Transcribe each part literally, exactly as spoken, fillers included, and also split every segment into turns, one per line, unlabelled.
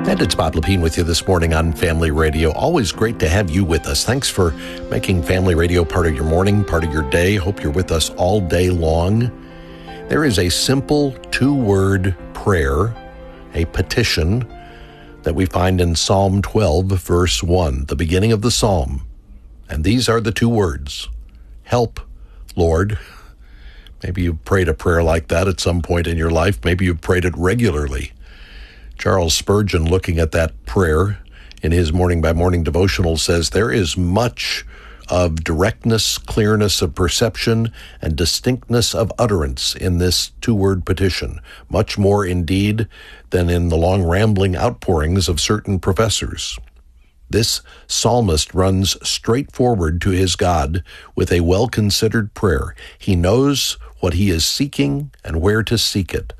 And it's Bob Lepine with you this morning on Family Radio. Always great to have you with us. Thanks for making Family Radio part of your morning, part of your day. Hope you're with us all day long. There is a simple two-word prayer, a petition, that we find in Psalm twelve, verse one, the beginning of the psalm. And these are the two words: help, Lord. Maybe you've prayed a prayer like that at some point in your life. Maybe you've prayed it regularly. Charles Spurgeon, looking at that prayer in his morning by morning devotional, says there is much of directness, clearness of perception, and distinctness of utterance in this two-word petition, much more indeed than in the long rambling outpourings of certain professors. This psalmist runs straight forward to his God with a well-considered prayer. He knows what he is seeking and where to seek it.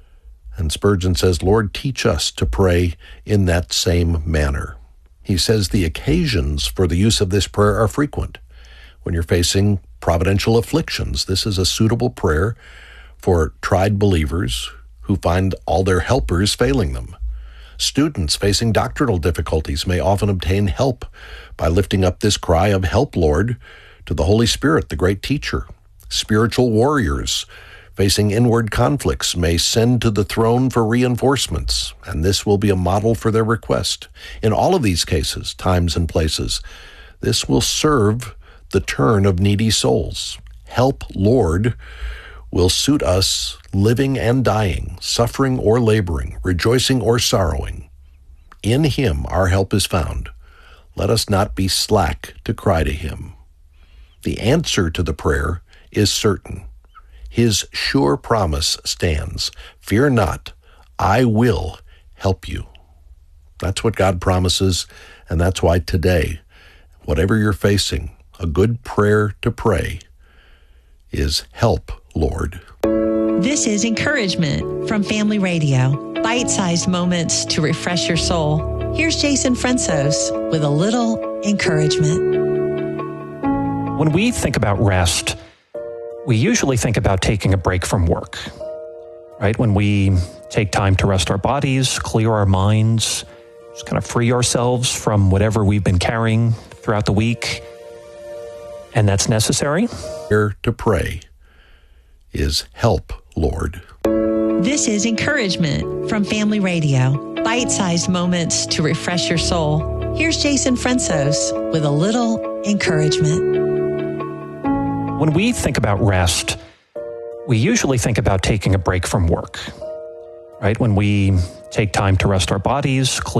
And Spurgeon says, Lord, teach us to pray in that same manner. He says the occasions for the use of this prayer are frequent. When you're facing providential afflictions, this is a suitable prayer for tried believers who find all their helpers failing them. Students facing doctrinal difficulties may often obtain help by lifting up this cry of help, Lord, to the Holy Spirit, the great teacher. Spiritual warriors facing inward conflicts may send to the throne for reinforcements, and this will be a model for their request. In all of these cases, times and places, this will serve the turn of needy souls. Help, Lord, will suit us living and dying, suffering or laboring, rejoicing or sorrowing. In him our help is found. Let us not be slack to cry to him. The answer to the prayer is certain. His sure promise stands. Fear not, I will help you. That's what God promises, and that's why today, whatever you're facing, a good prayer to pray is help, Lord.
This is encouragement from Family Radio. Bite-sized moments to refresh your soul. Here's Jason Fransos with a little encouragement.
When we think about rest, we usually think about taking a break from work, right? When we take time to rest our bodies, clear our minds, just kind of free ourselves from whatever we've been carrying throughout the week. And that's necessary.
Prayer to pray is help, Lord.
This is encouragement from Family Radio. Bite-sized moments to refresh your soul. Here's Jason Fransos with a little encouragement.
When we think about rest, we usually think about taking a break from work, right? When we take time to rest our bodies, clear